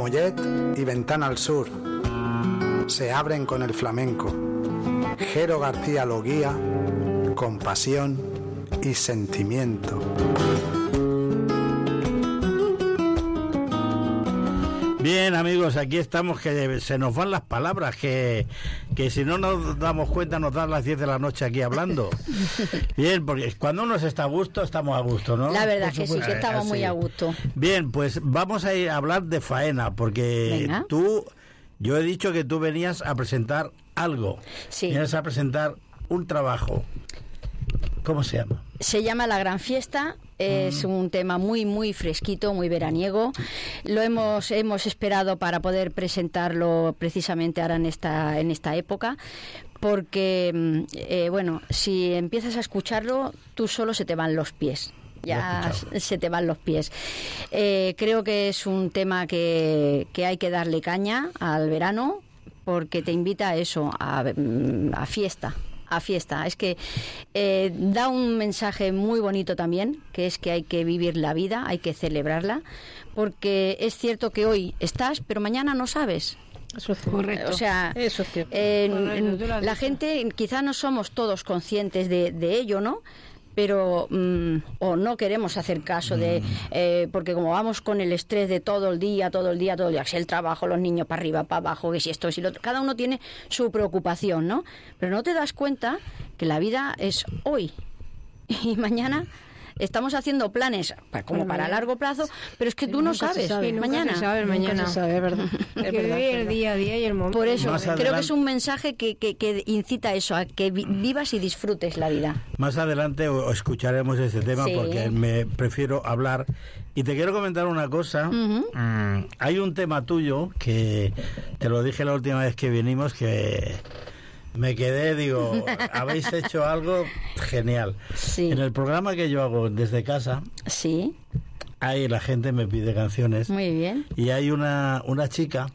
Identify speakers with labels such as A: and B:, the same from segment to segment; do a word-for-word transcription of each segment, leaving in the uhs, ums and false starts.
A: Mollet y Ventana al Sur se abren con el flamenco. Jero García lo guía con pasión y sentimiento.
B: Bien, amigos, aquí estamos, que se nos van las palabras, que, que si no nos damos cuenta nos dan las diez de la noche aquí hablando. Bien, porque cuando uno está a gusto, estamos a gusto, ¿no?
C: La verdad que sí, que estamos
B: eh,
C: muy
B: sí.
C: a gusto.
B: Bien, pues vamos a ir a hablar de faena, porque
C: Venga.
B: tú, yo he dicho que tú venías a presentar algo.
C: Sí.
B: Venías a presentar un trabajo. ¿Cómo se llama?
C: Se llama La Gran Fiesta. Es mm. un tema muy, muy fresquito, muy veraniego. Lo hemos hemos esperado para poder presentarlo precisamente ahora en esta, en esta época, porque, eh, bueno, si empiezas a escucharlo, tú solo se te van los pies. Ya se te van los pies. Eh, creo que es un tema que, que hay que darle caña al verano, porque te invita a eso, a, a fiesta. A fiesta. Es que eh, da un mensaje muy bonito también, que es que hay que vivir la vida, hay que celebrarla, porque es cierto que hoy estás, pero mañana no sabes.
D: Eso es correcto.
C: O sea,
D: eso es cierto.
C: Eh,
D: correcto,
C: la
D: dicho.
C: gente, quizá no somos todos conscientes de, de ello, ¿no? Pero mmm, o no queremos hacer caso de eh, porque como vamos con el estrés de todo el día, todo el día, todo el día, que si el trabajo, los niños para arriba, para abajo, que si esto, si lo otro, cada uno tiene su preocupación, ¿no? Pero no te das cuenta que la vida es hoy y mañana estamos haciendo planes como para, para largo plazo, pero es que tú no sabes
D: sabe,
C: mañana.
D: Se sabe, mañana.
C: Nunca se sabe, ¿verdad?
D: Hay que vivir el día a día y el momento.
C: Por eso
B: Más
C: creo
B: adelante,
C: que es un mensaje que, que, que incita a eso, a que vi, vivas y disfrutes la vida.
B: Más adelante o, escucharemos este tema, sí, porque me prefiero hablar. Y te quiero comentar una cosa. Uh-huh. Mm, hay un tema tuyo que te lo dije la última vez que vinimos, que me quedé, digo, habéis hecho algo genial.
C: Sí.
B: En el programa que yo hago desde casa,
C: sí,
B: ahí la gente me pide canciones.
C: Muy bien.
B: Y hay una, una chica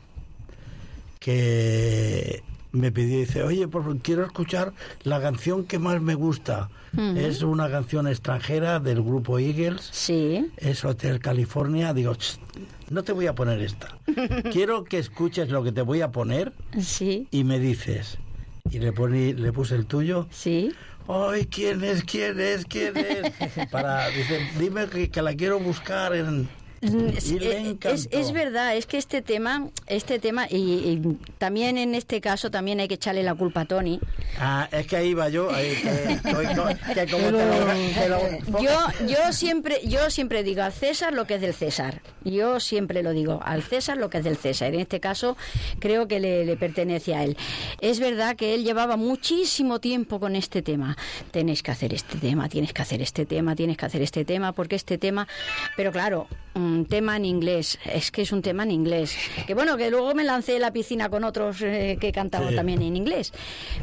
B: que me pidió, dice, oye, por favor, quiero escuchar la canción que más me gusta. Uh-huh. Es una canción extranjera del grupo Eagles.
C: Sí.
B: Es Hotel California. Digo, no te voy a poner esta. Quiero que escuches lo que te voy a poner.
C: Sí.
B: Y me dices. Y le poní, le puse el tuyo.
C: Sí.
B: Ay, ¿quién es? ¿Quién es? ¿Quién es? Para, dice, dime que, que la quiero buscar en...
C: Es, es, es verdad, es que este tema, este tema y, y también en este caso también hay que echarle la culpa a Tony.
B: Ah, es que ahí va yo. Ahí, que, que, que como te lo, te lo...
C: Yo, yo siempre, yo siempre digo al César lo que es del César. Yo siempre lo digo al César lo que es del César. En este caso creo que le, le pertenece a él. Es verdad que él llevaba muchísimo tiempo con este tema. Tenéis que hacer este tema, tienes que hacer este tema, tienes que hacer este tema, porque este tema, pero claro. Un tema en inglés, es que es un tema en inglés, que bueno, que luego me lancé en la piscina con otros eh, que cantaban sí. también en inglés,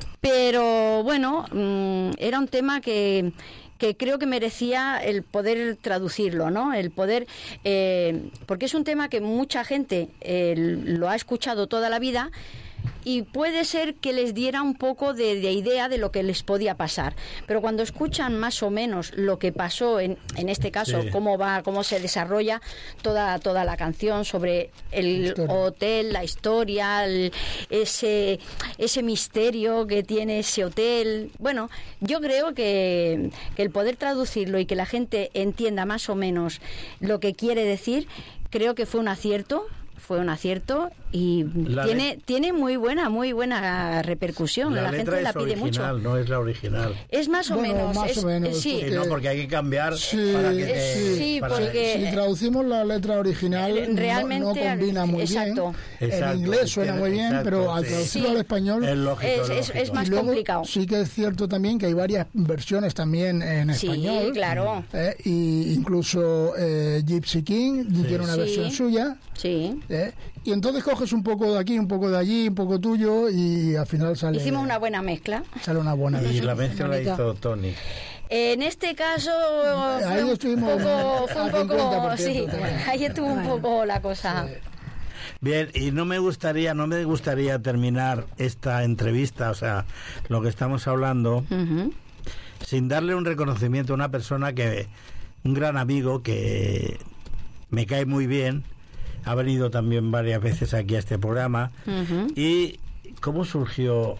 C: pero bueno, mmm, era un tema que que creo que merecía el poder traducirlo, ¿no? El poder, eh, porque es un tema que mucha gente eh, lo ha escuchado toda la vida. Y puede ser que les diera un poco de, de idea de lo que les podía pasar, pero cuando escuchan más o menos lo que pasó en, en este caso, sí. cómo va, cómo se desarrolla toda toda la canción sobre el la hotel, la historia, el, ese ese misterio que tiene ese hotel. Bueno, yo creo que, que el poder traducirlo y que la gente entienda más o menos lo que quiere decir, creo que fue un acierto. Fue un acierto y la tiene le... tiene muy buena muy buena repercusión. La, la gente la pide mucho.
B: La letra es original, no es la original.
C: Es más o
E: bueno,
C: menos.
E: Más
C: es,
E: o menos.
C: Sí.
B: Sí, no, porque hay que cambiar
E: sí,
B: para que te,
C: sí, sí
B: para
C: porque
E: si traducimos la letra original
C: realmente
E: no, no combina muy
C: exacto.
E: bien.
B: Exacto.
E: En inglés suena muy bien,
B: exacto,
E: pero al
B: sí.
E: traducirlo
C: sí.
E: al español
B: es, lógico,
C: es,
B: es,
C: es más
E: y luego,
C: complicado.
E: Sí que es cierto también que hay varias versiones también en
C: sí,
E: español.
C: Sí, claro.
E: Eh, y incluso eh, Gypsy King sí. tiene una
C: sí.
E: versión suya.
C: Sí.
E: Eh, y entonces coges un poco de aquí, un poco de allí, un poco tuyo y al final sale...
C: Hicimos una buena mezcla.
E: Sale una buena
B: mezcla. Y la mezcla la hizo Tony.
C: En este caso
E: ahí
C: fue,
E: estuvimos
C: un poco, fue un poco sí,
E: también.
C: ahí estuvo un poco la cosa.
E: Sí.
B: Bien, y no me gustaría, no me gustaría terminar esta entrevista, o sea, lo que estamos hablando, uh-huh. sin darle un reconocimiento a una persona que, un gran amigo que me cae muy bien. ha venido también varias veces aquí a este programa. Uh-huh. ¿Y cómo surgió?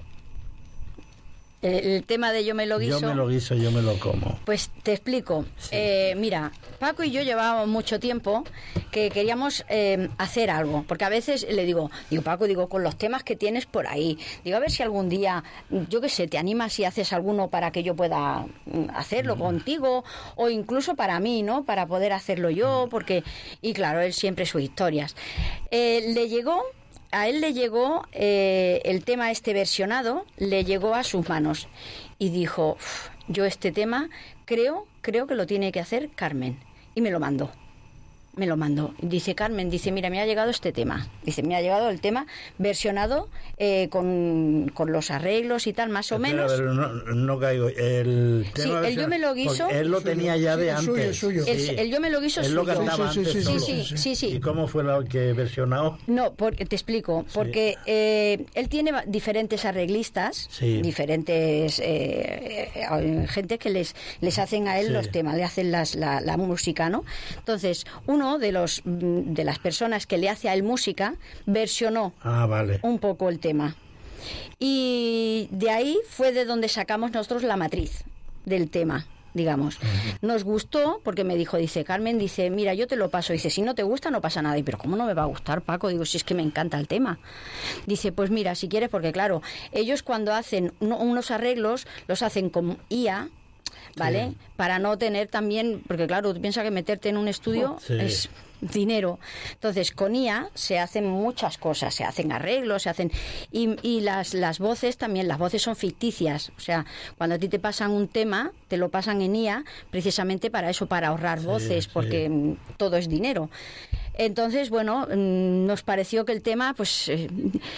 C: El, el tema de yo me lo guiso.
B: Yo me lo guiso, yo me lo como.
C: Pues te explico. Sí. Eh, mira, Paco y yo llevábamos mucho tiempo que queríamos eh, hacer algo, porque a veces le digo, digo Paco, digo con los temas que tienes por ahí, digo a ver si algún día, yo qué sé, te animas y haces alguno para que yo pueda hacerlo mm. contigo, o incluso para mí, ¿no? Para poder hacerlo yo, porque y claro, él siempre sus historias. Eh, le llegó. A él le llegó eh, el tema este versionado, le llegó a sus manos y dijo, yo este tema creo, creo que lo tiene que hacer Carmen. Y me lo mandó. Me lo mandó. Dice Carmen, dice, mira, me ha llegado este tema. Dice, me ha llegado el tema versionado eh, con, con los arreglos y tal, más o
B: Espera,
C: menos.
B: Pero no, no caigo. El tema
C: sí, el yo me lo guiso.
B: Él lo tenía ya de
E: sí,
B: antes.
E: Suyo, suyo.
C: El,
B: sí.
C: el yo me lo guiso
B: Él
C: suyo.
B: lo cantaba
E: sí, sí,
B: antes
E: sí,
B: solo.
C: sí, sí, sí, sí.
B: ¿Y cómo fue lo que versionó?
C: No, porque, te explico. Porque sí. eh, él tiene diferentes arreglistas, sí. diferentes eh, eh, gente que les, les hacen a él sí. los temas, le hacen las, la, la música, ¿no? Entonces, uno de los de las personas que le hace a él música versionó
B: ah, vale.
C: un poco el tema. Y de ahí fue de donde sacamos nosotros la matriz del tema, digamos. Uh-huh. Nos gustó porque me dijo, dice Carmen, dice, mira, yo te lo paso. Dice, si no te gusta no pasa nada. Y pero ¿cómo no me va a gustar, Paco? Digo, si es que me encanta el tema. Dice, pues mira, si quieres, porque claro, ellos cuando hacen uno, unos arreglos los hacen con I A, ¿vale? Sí. Para no tener también, porque claro, tú piensas que meterte en un estudio sí. es dinero. Entonces, con I A se hacen muchas cosas, se hacen arreglos, se hacen... Y, y las, las voces también, las voces son ficticias. O sea, cuando a ti te pasan un tema, te lo pasan en I A precisamente para eso, para ahorrar sí, voces, porque sí. todo es dinero. Entonces, bueno, nos pareció que el tema, pues, eh,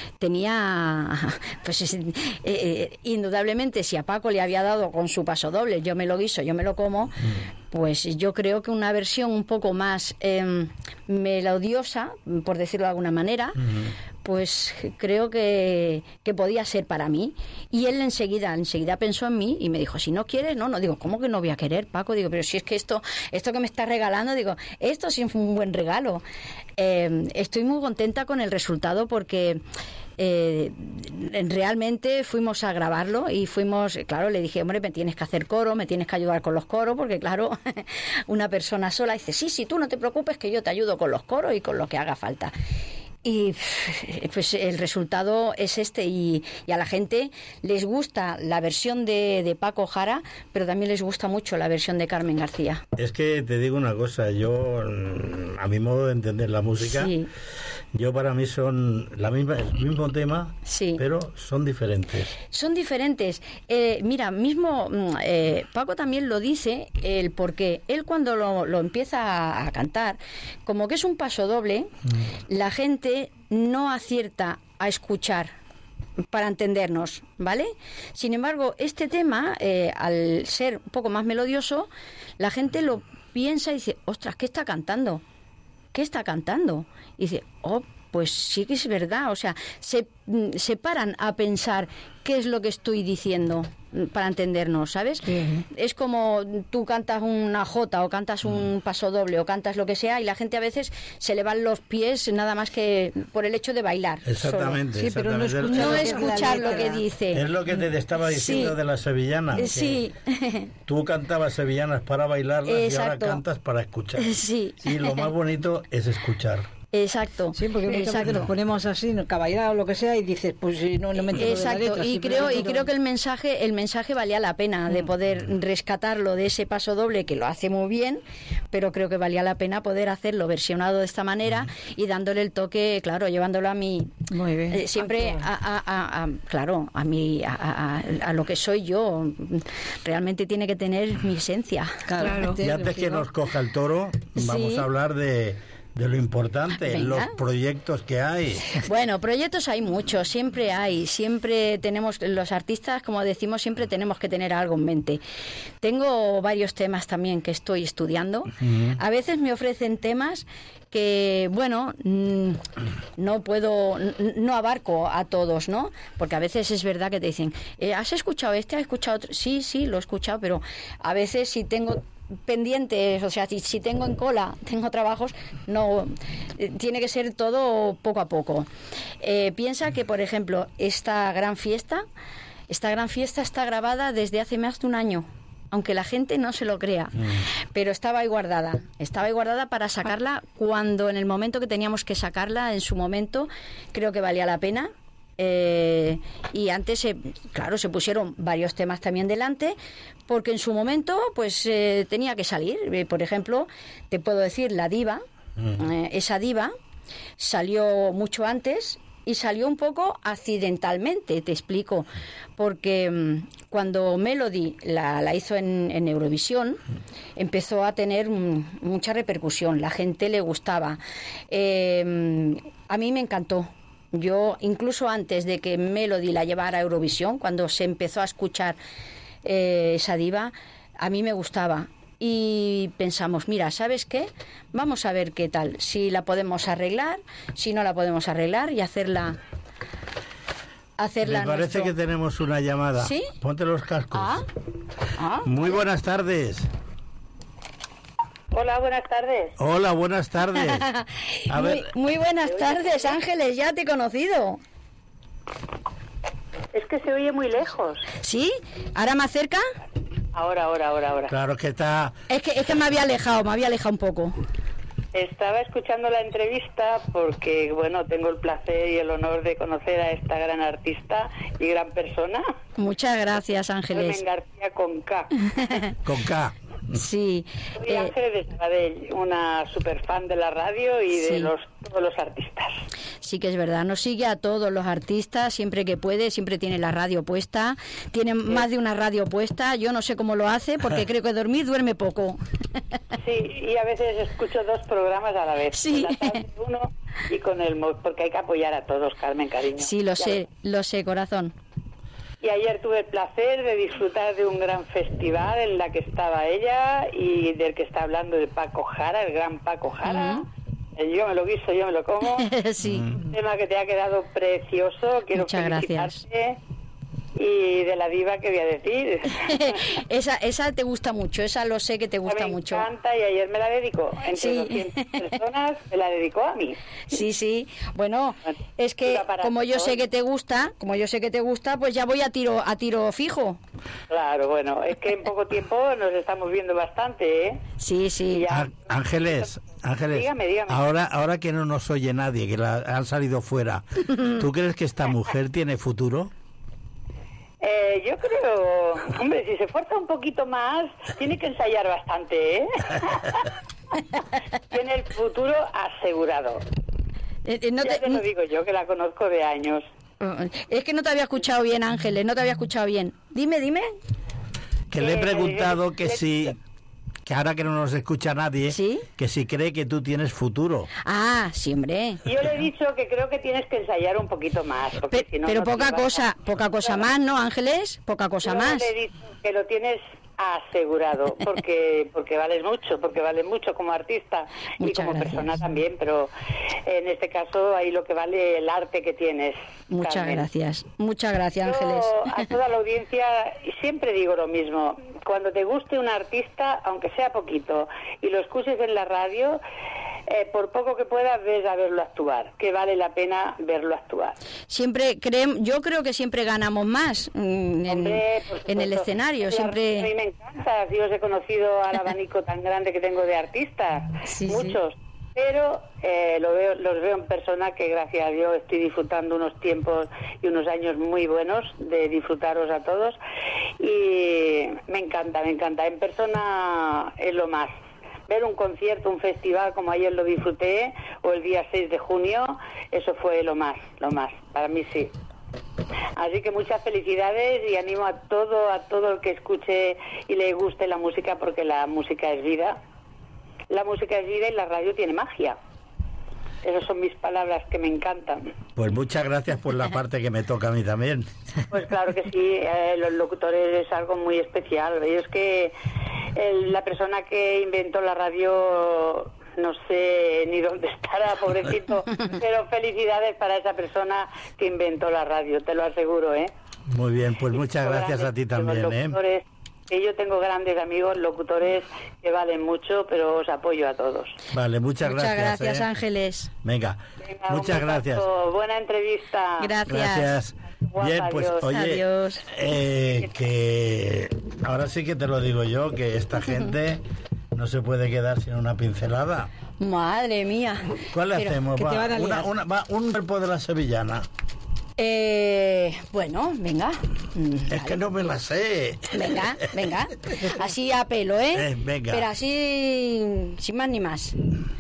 C: tenía, pues, eh, eh, indudablemente, si a Paco le había dado con su pasodoble, yo me lo guiso, yo me lo como, mm. pues yo creo que una versión un poco más eh, melodiosa, por decirlo de alguna manera, mm. pues creo que, que podía ser para mí. Y él enseguida, enseguida pensó en mí y me dijo, si no quieres, no, no, digo, ¿cómo que no voy a querer, Paco? Digo, pero si es que esto, esto que me estás regalando, digo, esto sí fue un buen regalo. Eh, estoy muy contenta con el resultado porque... Eh, realmente fuimos a grabarlo y fuimos, claro, le dije, hombre, me tienes que hacer coro, me tienes que ayudar con los coros, porque claro, una persona sola dice, sí, sí, tú no te preocupes que yo te ayudo con los coros y con lo que haga falta. Y pues el resultado es este y, y a la gente les gusta la versión de, de Paco Jara, pero también les gusta mucho la versión de Carmen García.
B: Es que te digo una cosa, yo a mi modo de entender la música, sí. yo para mí son la misma, el mismo tema, sí. pero son diferentes. Son
C: diferentes. Eh, mira, mismo eh, Paco también lo dice, el porque él cuando lo, lo empieza a, a cantar, como que es un paso doble, mm. la gente no acierta a escuchar para entendernos, ¿vale? Sin embargo, este tema, eh, al ser un poco más melodioso, la gente lo piensa y dice, ostras, ¿qué está cantando? ¿Qué está cantando? Y dice, oh, pues sí que es verdad, o sea, se, se paran a pensar qué es lo que estoy diciendo para entendernos, ¿sabes? Uh-huh. Es como tú cantas una jota o cantas un paso doble o cantas lo que sea y la gente a veces se le van los pies nada más que por el hecho de bailar.
B: Exactamente.
C: Sí,
B: exactamente.
C: Pero no, escucha no escuchar lo que dice.
B: Es lo que te estaba diciendo sí. de las sevillanas.
C: Sí.
B: Tú cantabas sevillanas para bailarlas Exacto. y ahora cantas para escuchar.
C: Sí.
B: Y lo más bonito es escuchar.
C: Exacto.
D: Sí, porque muchas veces nos ponemos así, caballero o lo que sea, y dices, pues no, no me entiendo
C: Exacto.
D: de la letra.
C: Y creo, y creo que el mensaje, el mensaje valía la pena de poder rescatarlo de ese paso doble que lo hace muy bien, pero creo que valía la pena poder hacerlo versionado de esta manera y dándole el toque, claro, llevándolo a mí.
D: Muy bien.
C: Eh, siempre a, a, a, a, claro, a mí, a, a, a lo que soy yo. Realmente tiene que tener mi esencia.
D: Claro.
B: Y antes que nos coja el toro, vamos sí. a hablar de de lo importante, Venga. los proyectos que hay.
C: Bueno, proyectos hay muchos, siempre hay, siempre tenemos, los artistas, como decimos, siempre tenemos que tener algo en mente. Tengo varios temas también que estoy estudiando. Uh-huh. A veces me ofrecen temas que, bueno, no puedo, no abarco a todos, ¿no? Porque a veces es verdad que te dicen, ¿has escuchado este? ¿Has escuchado otro? Sí, sí, lo he escuchado, pero a veces si tengo pendientes, o sea, si, si tengo en cola, tengo trabajos, no, eh, tiene que ser todo poco a poco. Eh, piensa que, por ejemplo, esta gran fiesta, esta gran fiesta está grabada desde hace más de un año, aunque la gente no se lo crea, mm. pero estaba ahí guardada, estaba ahí guardada para sacarla cuando, en el momento que teníamos que sacarla, en su momento, creo que valía la pena. Eh, y antes, se, claro, se pusieron varios temas también delante, porque en su momento, pues, eh, tenía que salir. Eh, por ejemplo, te puedo decir, La Diva, mm. eh, esa diva salió mucho antes y salió un poco accidentalmente, te explico, porque mmm, cuando Melody la, la hizo en, en Eurovisión, empezó a tener mmm, mucha repercusión, la gente le gustaba. Eh, a mí me encantó. Yo, incluso antes de que Melody la llevara a Eurovisión, cuando se empezó a escuchar eh, esa diva, a mí me gustaba. Y pensamos, mira, ¿sabes qué? Vamos a ver qué tal, si la podemos arreglar, si no la podemos arreglar y hacerla... hacerla
B: Me parece
C: nuestro...
B: que tenemos una llamada.
C: ¿Sí?
B: Ponte los cascos.
C: Ah, ah,
B: Muy buenas tardes.
F: Hola, buenas tardes.
B: Hola, buenas tardes. A
C: muy,
B: ver.
C: muy buenas tardes, Ángeles, ya te he conocido.
F: Es que se oye muy lejos.
C: ¿Sí? ¿Ahora más cerca?
F: Ahora, ahora, ahora, ahora.
B: Claro que está...
C: Es que, es que me había alejado, me había alejado un poco.
F: Estaba escuchando la entrevista porque, bueno, tengo el placer y el honor de conocer a esta gran artista y gran persona.
C: Muchas gracias, Ángeles.
F: Carmen García con K.
B: Con K.
F: Sí. Soy eh, Ángeles de Sabadell, una super fan de la radio y de sí. los, todos los artistas.
C: Sí que es verdad, nos sigue a todos los artistas siempre que puede, siempre tiene la radio puesta, tiene sí. más de una radio puesta, yo no sé cómo lo hace porque creo que dormir duerme poco.
F: Sí, y a veces escucho dos programas a la vez,
C: sí.
F: con la tarde uno y con el móvil, porque hay que apoyar a todos, Carmen, cariño.
C: Sí, lo ya sé, ves. lo sé, corazón.
F: Y ayer tuve el placer de disfrutar de un gran festival en la que estaba ella y del que está hablando de Paco Jara, el gran Paco Jara. Uh-huh. El yo me lo guiso, yo me lo como.
C: Sí.
F: Un tema que te ha quedado precioso. Quiero
C: Muchas
F: felicitarte.
C: Gracias.
F: Y de la diva, ¿qué voy a decir?
C: esa esa te gusta mucho, esa lo sé que te gusta
F: me
C: mucho.
F: Me encanta y ayer me la dedicó. Entre sí. doscientas personas me la dedicó a mí.
C: Sí, sí. Bueno, es que como yo sé que te gusta, como yo sé que te gusta, pues ya voy a tiro a tiro fijo.
F: Claro, bueno, es que en poco tiempo nos estamos viendo bastante, ¿eh?
C: Sí, sí.
B: Ya... Ángeles, Ángeles,
F: dígame, dígame.
B: Ahora, ahora que no nos oye nadie, que la, han salido fuera, ¿tú crees que esta mujer tiene futuro?
F: Eh, yo creo, hombre, si se esfuerza un poquito más, tiene que ensayar bastante, ¿eh? Tiene el futuro asegurado. Eh, eh, no te, ya te lo digo yo, que la conozco de años.
C: Es que no te había escuchado bien, Ángeles, no te había escuchado bien. Dime, dime.
B: Que le he preguntado que si... que ahora que no nos escucha nadie,
C: ¿sí?
B: que si cree que tú tienes futuro.
C: Ah, sí, hombre.
F: Yo le he dicho que creo que tienes que ensayar un poquito más.
C: Pe
F: si no,
C: pero
F: no
C: poca cosa, a... poca cosa más, ¿no, Ángeles? Poca cosa
F: Yo
C: más.
F: Le he dicho que lo tienes asegurado, porque porque vales mucho, porque vales mucho como artista
C: Muchas
F: y como
C: gracias.
F: persona también, pero en este caso ahí lo que vale el arte que tienes.
C: Muchas
F: Carmen.
C: gracias, muchas gracias,
F: Yo,
C: Ángeles.
F: a toda la audiencia siempre digo lo mismo, cuando te guste un artista, aunque sea poquito, y lo escuches en la radio, eh, por poco que puedas, ves a verlo actuar, que vale la pena verlo actuar.
C: Siempre creemos, yo creo que siempre ganamos más mm, en,
F: Hombre,
C: en el escenario,
F: la,
C: siempre...
F: A mí me encanta, yo os he conocido al abanico tan grande que tengo de artistas,
C: sí,
F: muchos,
C: sí.
F: pero eh, lo veo, los veo en persona, que gracias a Dios estoy disfrutando unos tiempos y unos años muy buenos de disfrutaros a todos, y me encanta, me encanta, en persona es lo más. Ver un concierto, un festival como ayer lo disfruté, o el día seis de junio, eso fue lo más, lo más, para mí sí. Así que muchas felicidades y animo a todo, a todo el que escuche y le guste la música, porque la música es vida. La música es vida y la radio tiene magia. Esas son mis palabras que me encantan.
B: Pues muchas gracias por la parte que me toca a mí también.
F: Pues claro que sí, eh, los locutores es algo muy especial. Es que el, la persona que inventó la radio, no sé ni dónde estará, pobrecito, pero felicidades para esa persona que inventó la radio, te lo aseguro, ¿eh?
B: Muy bien, pues muchas gracias a ti también,
F: los locutores,
B: ¿eh?
F: que yo tengo grandes amigos, locutores que valen mucho, pero os apoyo a todos.
B: Vale, muchas,
C: muchas
B: gracias.
C: Muchas gracias,
B: ¿eh?
C: Ángeles.
B: Venga,
F: Venga,
B: muchas gracias.
F: Buena entrevista.
C: Gracias.
B: Gracias.
F: Guapa,
B: Bien, pues
F: adiós.
B: oye,
C: Adiós.
B: Eh, que ahora sí que te lo digo yo, que esta gente no se puede quedar sin una pincelada.
C: Madre mía.
B: ¿Cuál le
C: Pero,
B: hacemos?
D: que
B: Va,
D: te van a
B: una,
D: liar.
B: una, va, un cuerpo de la sevillana.
C: Eh, bueno, venga. Mm,
B: Es
C: vale.
B: que no me la sé.
C: Venga, venga. Así a pelo, ¿eh?
B: Eh, venga.
C: Pero así, sin más ni más.